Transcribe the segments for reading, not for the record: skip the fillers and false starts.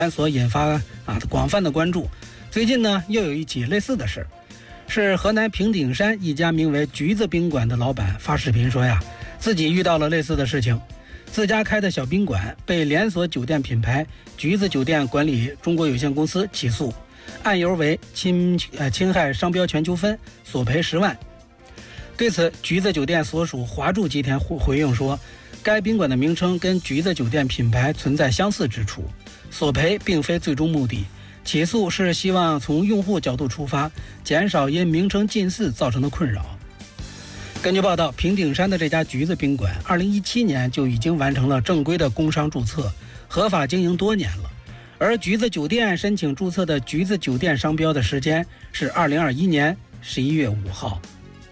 所引发广泛的关注。最近呢，又有一起类似的事，是河南平顶山一家名为橘子宾馆的老板发视频说自己遇到了类似的事情，自家开的小宾馆被连锁酒店品牌橘子酒店管理中国有限公司起诉，案由为侵害商标权纠纷，索赔10万。对此，橘子酒店所属华住集团回应说，该宾馆的名称跟橘子酒店品牌存在相似之处，索赔并非最终目的，起诉是希望从用户角度出发，减少因名称近似造成的困扰。根据报道，平顶山的这家橘子宾馆2017年就已经完成了正规的工商注册，合法经营多年了。而橘子酒店申请注册的橘子酒店商标的时间是2021年11月5号。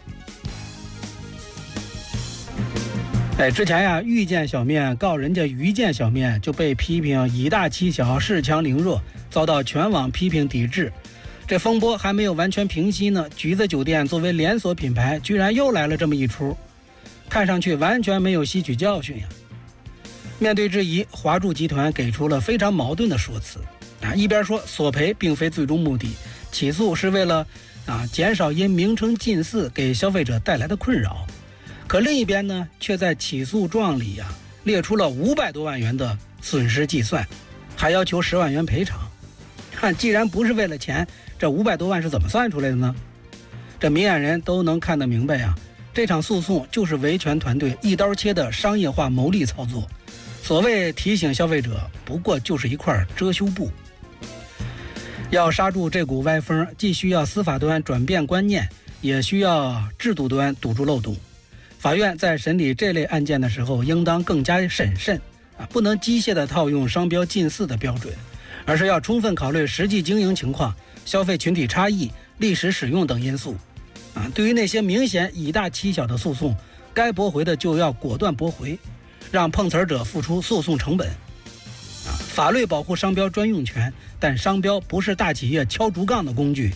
之前遇见小面告人家愚见小面，就被批评以大欺小，恃强凌弱，遭到全网批评抵制。这风波还没有完全平息呢，橘子酒店作为连锁品牌，居然又来了这么一出，看上去完全没有吸取教训呀。面对质疑，华住集团给出了非常矛盾的说辞一边说索赔并非最终目的，起诉是为了减少因名称近似给消费者带来的困扰，可另一边呢，却在起诉状里列出了500多万元的损失计算，还要求10万元赔偿。既然不是为了钱，这500多万是怎么算出来的呢？这明眼人都能看得明白这场诉讼就是维权团队一刀切的商业化牟利操作。所谓提醒消费者，不过就是一块遮羞布。要刹住这股歪风，既需要司法端转变观念，也需要制度端堵住漏洞。法院在审理这类案件的时候，应当更加审慎不能机械地套用商标近似的标准，而是要充分考虑实际经营情况、消费群体差异、历史使用等因素对于那些明显以大欺小的诉讼，该驳回的就要果断驳回，让碰瓷者付出诉讼成本法律保护商标专用权，但商标不是大企业敲竹杠的工具。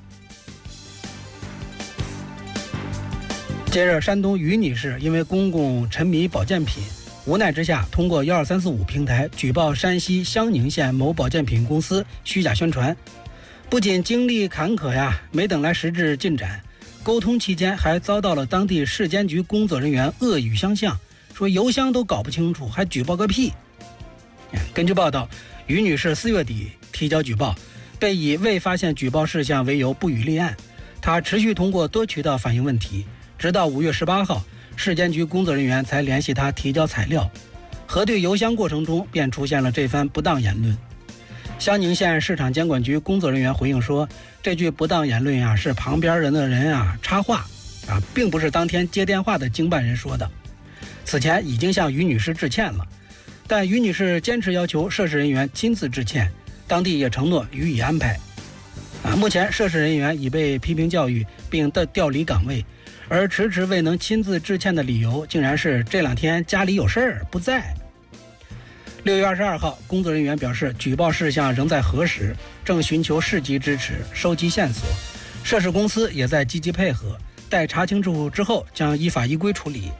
近日，山东于女士因为公公沉迷保健品，无奈之下通过12345平台举报山西襄宁县某保健品公司虚假宣传，不仅经历坎坷没等来实质进展，沟通期间还遭到了当地市监局工作人员恶语相向，说邮箱都搞不清楚，还举报个屁。根据报道，于女士4月底提交举报，被以未发现举报事项为由不予立案。她持续通过多渠道反映问题，直到5月18号，市监局工作人员才联系她提交材料。核对邮箱过程中便出现了这番不当言论。襄宁县市场监管局工作人员回应说，这句不当言论是旁边人的人插话并不是当天接电话的经办人说的。此前已经向于女士致歉了，但于女士坚持要求涉事人员亲自致歉，当地也承诺予以安排目前涉事人员已被批评教育并调离岗位，而迟迟未能亲自致歉的理由竟然是这2天家里有事儿不在。6月22号，工作人员表示举报事项仍在核实，正寻求市级支持收集线索，涉事公司也在积极配合，待查清楚之后将依法依规处理。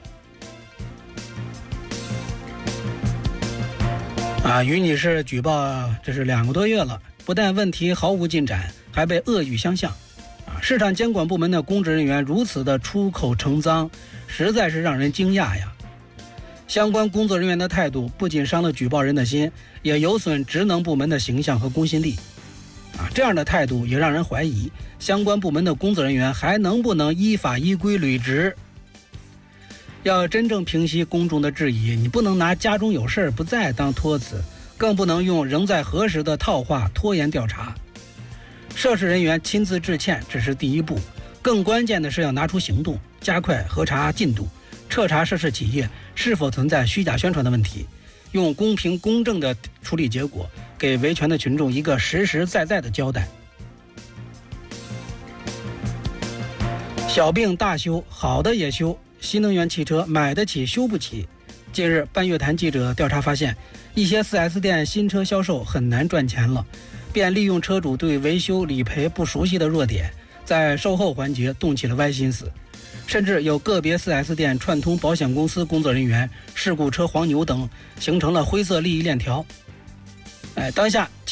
于女士举报这是2个多月了，不但问题毫无进展，还被恶语相向市场监管部门的公职人员如此的出口成脏，实在是让人惊讶呀。相关工作人员的态度不仅伤了举报人的心，也有损职能部门的形象和公信力这样的态度也让人怀疑相关部门的工作人员还能不能依法依规履职。要真正平息公众的质疑，你不能拿家中有事不在当托词，更不能用仍在核实的套话拖延调查。涉事人员亲自致歉只是第一步，更关键的是要拿出行动，加快核查进度，彻查涉事企业是否存在虚假宣传的问题，用公平公正的处理结果给维权的群众一个实实在在的交代。小病大修，好的也修，新能源汽车买得起修不起。近日，半月谈记者调查发现，一些 4S 店新车销售很难赚钱了，便利用车主对维修理赔不熟悉的弱点，在售后环节动起了歪心思。甚至有个别 4S 店串通保险公司工作人员、事故车黄牛等，形成了灰色利益链条。 当下